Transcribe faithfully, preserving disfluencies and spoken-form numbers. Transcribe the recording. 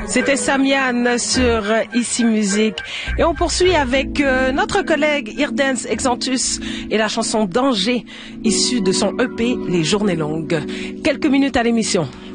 C'était Samian sur Ici Musique. Et on poursuit avec euh, notre collègue Irdance Exantus et la chanson Danger, issue de son E P Les Journées Longues. Quelques minutes à l'émission.